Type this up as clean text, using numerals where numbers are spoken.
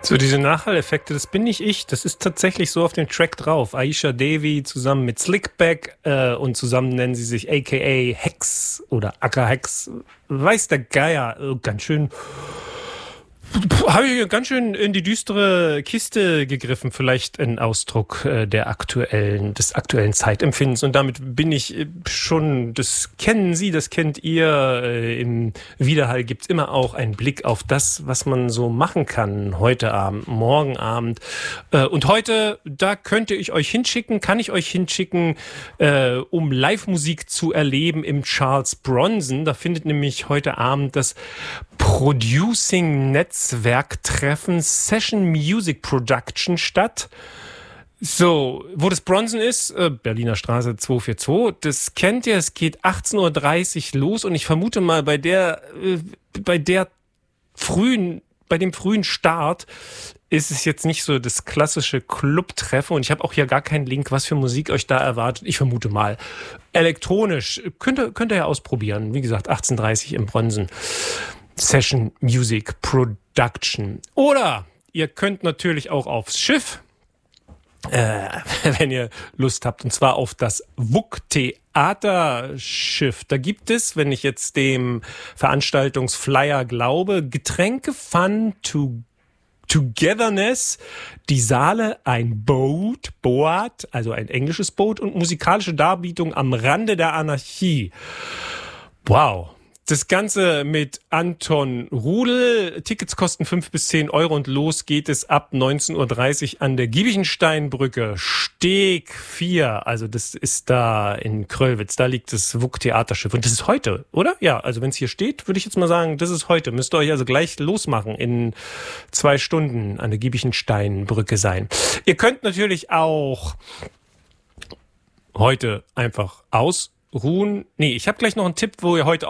So, diese Nachhalleffekte, das bin nicht ich. Das ist tatsächlich so auf dem Track drauf. Aisha Devi zusammen mit Slickback und zusammen nennen sie sich aka Hex oder Akka Hex. Weiß der Geier. Ganz schön. Habe ich ganz schön in die düstere Kiste gegriffen, vielleicht ein Ausdruck des aktuellen Zeitempfindens. Und damit bin ich schon, das kennen Sie, das kennt ihr. Im Widerhall gibt's immer auch einen Blick auf das, was man so machen kann. Heute Abend, morgen Abend. Und heute, da kann ich euch hinschicken, um Live-Musik zu erleben im Charles Bronson. Da findet nämlich heute Abend das Producing-Netzwerk-Treffen Session Music Production statt. So, wo das Bronson ist, Berliner Straße 242, das kennt ihr, es geht 18.30 Uhr los und ich vermute mal bei dem frühen Start ist es jetzt nicht so das klassische Clubtreffen und ich habe auch hier gar keinen Link, was für Musik euch da erwartet. Ich vermute mal elektronisch. Könnt ihr ja ausprobieren. Wie gesagt, 18.30 Uhr im Bronson. Session Music Production. Oder ihr könnt natürlich auch aufs Schiff, wenn ihr Lust habt, und zwar auf das WUK-Theaterschiff. Da gibt es, wenn ich jetzt dem Veranstaltungsflyer glaube, Getränke, Fun, Togetherness, die Saale, ein Boot, also ein englisches Boot und musikalische Darbietung am Rande der Anarchie. Wow. Das Ganze mit Anton Rudel. Tickets kosten 5 bis 10 Euro und los geht es ab 19.30 Uhr an der Giebichensteinbrücke, Steg 4. Also das ist da in Kröllwitz. Da liegt das WUK-Theaterschiff. Und das ist heute, oder? Ja, also wenn es hier steht, würde ich jetzt mal sagen, das ist heute. Müsst ihr euch also gleich losmachen. In 2 Stunden an der Giebichensteinbrücke sein. Ihr könnt natürlich auch heute einfach ausruhen. Nee, ich habe gleich noch einen Tipp, wo ihr heute